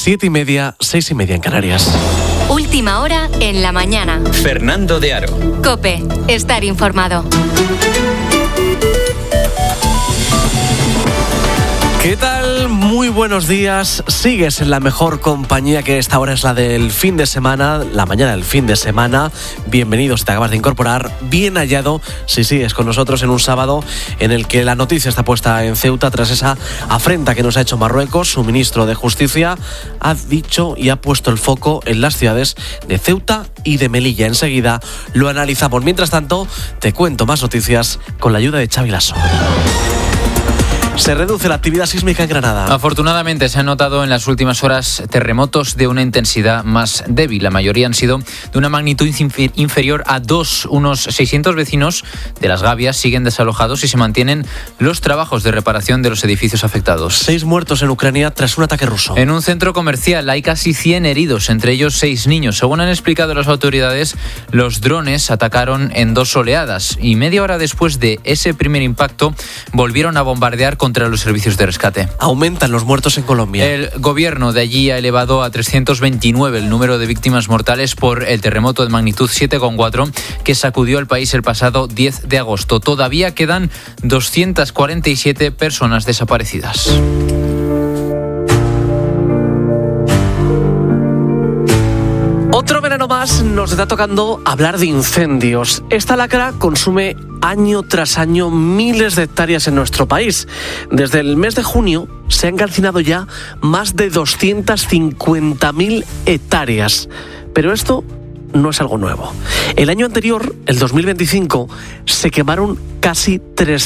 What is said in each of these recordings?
7:30, 6:30 en Canarias. Última hora en la mañana. Fernando de Aro. COPE. Estar informado. ¿Qué tal? Muy buenos días. Sigues en la mejor compañía, que esta hora es la del fin de semana, la mañana del fin de semana. Bienvenido si te acabas de incorporar. Bien hallado si sigues con nosotros en un sábado en el que la noticia está puesta en Ceuta tras esa afrenta que nos ha hecho Marruecos. Su ministro de Justicia ha dicho y ha puesto el foco en las ciudades de Ceuta y de Melilla. Enseguida lo analizamos. Mientras tanto, te cuento más noticias con la ayuda de Xavi Lasso. Se reduce la actividad sísmica en Granada. Afortunadamente se han notado en las últimas horas terremotos de una intensidad más débil. La mayoría han sido de una magnitud inferior a 2. Unos 600 vecinos de Las Gavias siguen desalojados y se mantienen los trabajos de reparación de los edificios afectados. 6 muertos en Ucrania tras un ataque ruso. En un centro comercial hay casi 100 heridos, entre ellos 6 niños. Según han explicado las autoridades, los drones atacaron en 2 oleadas y media hora después de ese primer impacto volvieron a bombardear contra los servicios de rescate. Aumentan los muertos en Colombia. El gobierno de allí ha elevado a 329 el número de víctimas mortales por el terremoto de magnitud 7,4 que sacudió el país el pasado 10 de agosto. Todavía quedan 247 personas desaparecidas. Otro verano más nos está tocando hablar de incendios. Esta lacra consume año tras año miles de hectáreas en nuestro país. Desde el mes de junio se han calcinado ya más de 250.000 hectáreas. Pero esto no es algo nuevo. El año anterior, el 2025, se quemaron casi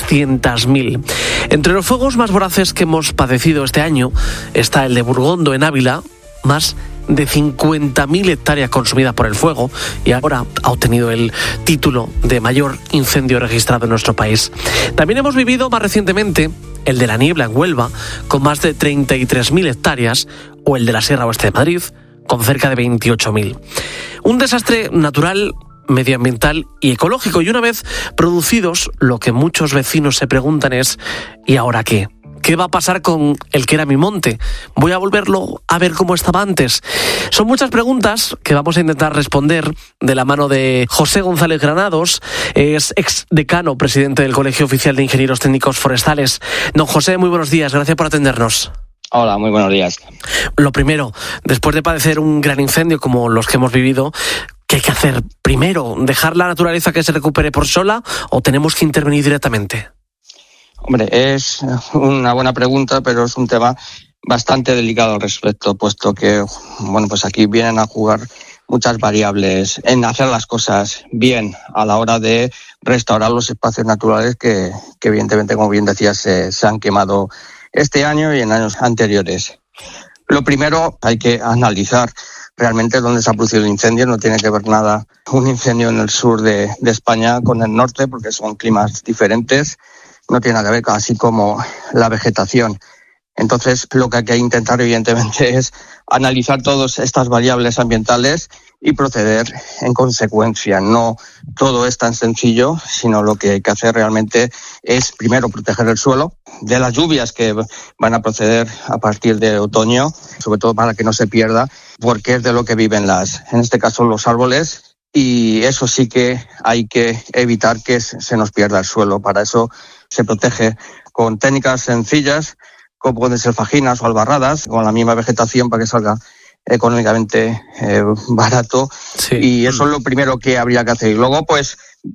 300.000. Entre los fuegos más voraces que hemos padecido este año está el de Burgondo, en Ávila, más de 50.000 hectáreas consumidas por el fuego, y ahora ha obtenido el título de mayor incendio registrado en nuestro país. También hemos vivido más recientemente el de la Niebla en Huelva, con más de 33.000 hectáreas, o el de la Sierra Oeste de Madrid, con cerca de 28.000. Un desastre natural, medioambiental y ecológico, y una vez producidos, lo que muchos vecinos se preguntan es: ¿y ahora qué? ¿Qué va a pasar con el que era mi monte? ¿Voy a volverlo a ver como estaba antes? Son muchas preguntas que vamos a intentar responder de la mano de José González Granados. Es exdecano, presidente del Colegio Oficial de Ingenieros Técnicos Forestales. Don José, muy buenos días. Gracias por atendernos. Hola, muy buenos días. Lo primero, después de padecer un gran incendio como los que hemos vivido, ¿qué hay que hacer? Primero, ¿dejar la naturaleza que se recupere por sola o tenemos que intervenir directamente? Hombre, es una buena pregunta, pero es un tema bastante delicado al respecto, puesto que, bueno, pues aquí vienen a jugar muchas variables en hacer las cosas bien a la hora de restaurar los espacios naturales que evidentemente, como bien decías, se han quemado este año y en años anteriores. Lo primero, hay que analizar realmente dónde se ha producido el incendio. No tiene que ver nada un incendio en el sur de España con el norte, porque son climas diferentes. No tiene nada que ver, así como la vegetación. Entonces, lo que hay que intentar, evidentemente, es analizar todas estas variables ambientales y proceder en consecuencia. No todo es tan sencillo, sino lo que hay que hacer realmente es, primero, proteger el suelo de las lluvias que van a proceder a partir de otoño, sobre todo para que no se pierda, porque es de lo que viven en este caso, los árboles. Y eso sí que hay que evitar que se nos pierda el suelo. Para eso se protege con técnicas sencillas, como pueden ser fajinas o albarradas, con la misma vegetación para que salga económicamente barato. Sí. Y eso es lo primero que habría que hacer. Y luego, pues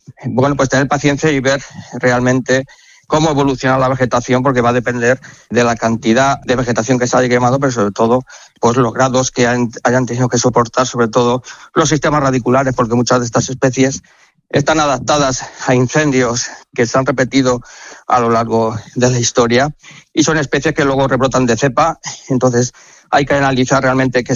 tener paciencia y ver realmente cómo evoluciona la vegetación, porque va a depender de la cantidad de vegetación que se haya quemado, pero sobre todo pues los grados que hayan tenido que soportar, sobre todo los sistemas radiculares, porque muchas de estas especies están adaptadas a incendios que se han repetido a lo largo de la historia y son especies que luego rebrotan de cepa. Entonces hay que analizar realmente qué